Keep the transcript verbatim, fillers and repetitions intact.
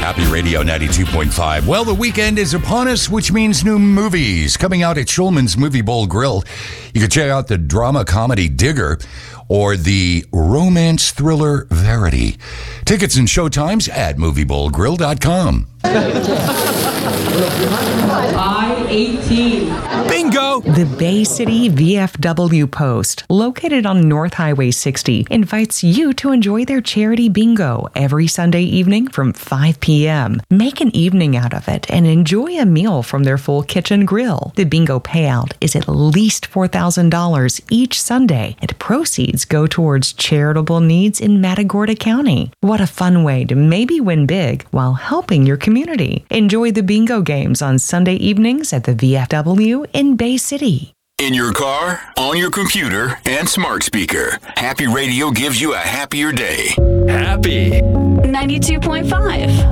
Happy Radio ninety-two point five. Well, the weekend is upon us, which means new movies coming out at Schulman's Movie Bowl Grill. You can check out the drama comedy Digger or the romance thriller Verity. Tickets and showtimes at movie bowl grill dot com. I eighteen. Bingo! The Bay City V F W Post, located on North Highway sixty, invites you to enjoy their charity bingo every Sunday evening from five p.m. Make an evening out of it and enjoy a meal from their full kitchen grill. The bingo payout is at least four thousand dollars each Sunday, and proceeds go towards charitable needs in Matagorda County. What a fun way to maybe win big while helping your community. Enjoy the bingo games on Sunday evenings at the V F W in Bay City. In your car, on your computer, and smart speaker, Happy Radio gives you a happier day. Happy. ninety-two point five.